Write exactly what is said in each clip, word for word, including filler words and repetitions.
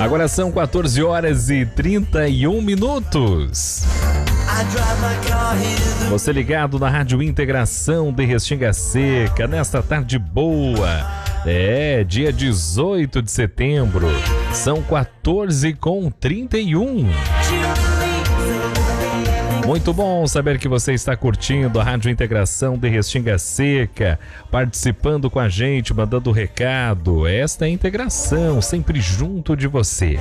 Agora são quatorze horas e trinta e um minutos. Você ligado na Rádio Integração de Restinga Seca, nesta tarde boa. É, dia dezoito de setembro. São quatorze e trinta e um. Muito bom saber que você está curtindo a Rádio Integração de Restinga Seca, participando com a gente, mandando recado. Esta é a integração, sempre junto de você.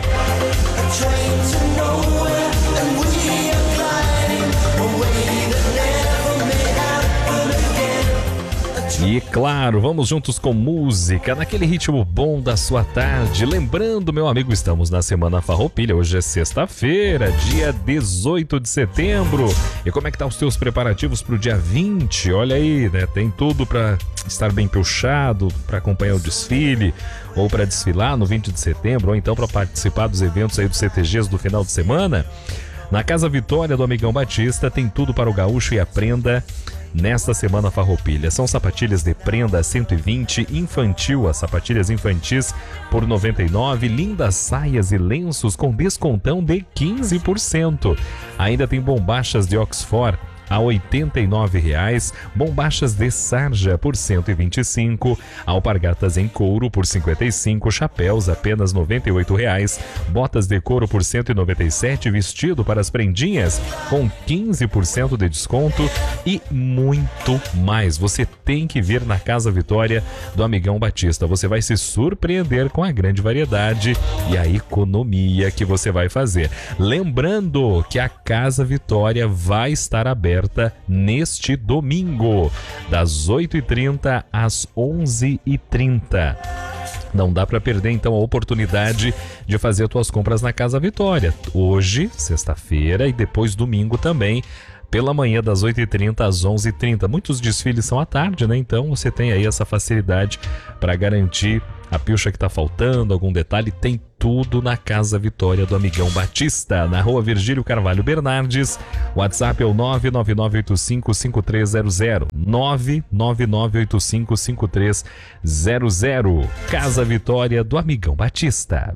E claro, vamos juntos com música, naquele ritmo bom da sua tarde. Lembrando, meu amigo, estamos na Semana Farroupilha. Hoje é sexta-feira, dia dezoito de setembro. E como é que tá os teus preparativos para o dia vinte? Olha aí, né? Tem tudo para estar bem puxado, para acompanhar o desfile, ou para desfilar no vinte de setembro, ou então para participar dos eventos aí dos C T Gs do final de semana. Na Casa Vitória do Amigão Batista tem tudo para o gaúcho e a prenda. Nesta Semana Farroupilha, são sapatilhas de prenda cento e vinte, infantil, as sapatilhas infantis por noventa e nove, lindas saias e lenços com descontão de quinze por cento. Ainda tem bombachas de Oxford a oitenta e nove reais, bombachas de sarja por cento e vinte e cinco, alpargatas em couro por cinquenta e cinco, chapéus apenas noventa e oito reais, botas de couro por cento e noventa e sete, vestido para as prendinhas com quinze por cento de desconto e muito mais. Você tem que vir na Casa Vitória do Amigão Batista. Você vai se surpreender com a grande variedade e a economia que você vai fazer. Lembrando que a Casa Vitória vai estar aberta neste domingo, das oito e trinta às onze e trinta. Não dá para perder então a oportunidade de fazer tuas compras na Casa Vitória. Hoje, sexta-feira, e depois domingo também, pela manhã das oito e trinta às onze e trinta. Muitos desfiles são à tarde, né? Então você tem aí essa facilidade para garantir a pilcha que tá faltando, algum detalhe, tem tudo na Casa Vitória do Amigão Batista, na Rua Virgílio Carvalho Bernardes. O WhatsApp é o nove nove nove oito cinco cinco três zero zero, nove nove nove oito cinco cinco três zero zero. Casa Vitória do Amigão Batista.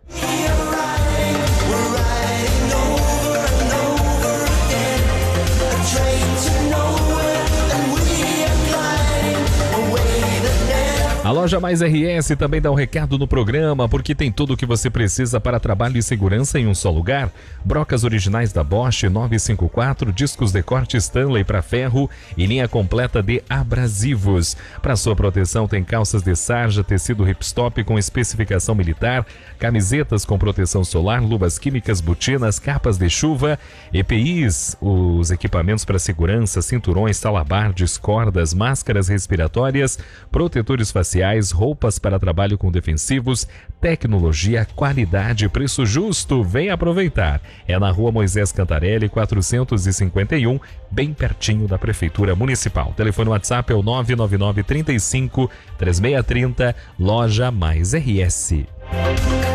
A Loja Mais R S também dá um recado no programa, porque tem tudo o que você precisa para trabalho e segurança em um só lugar. Brocas originais da Bosch novecentos e cinquenta e quatro, discos de corte Stanley para ferro e linha completa de abrasivos. Para sua proteção tem calças de sarja, tecido ripstop com especificação militar, camisetas com proteção solar, luvas químicas, botinas, capas de chuva, E P Is, os equipamentos para segurança, cinturões, talabardes, cordas, máscaras respiratórias, protetores faciais, roupas para trabalho com defensivos, tecnologia, qualidade, preço justo. Vem aproveitar. É na Rua Moisés Cantarelli, quatrocentos e cinquenta e um, bem pertinho da Prefeitura Municipal. O telefone WhatsApp é o nove nove nove trinta e cinco, trinta e seis trinta, Loja Mais R S.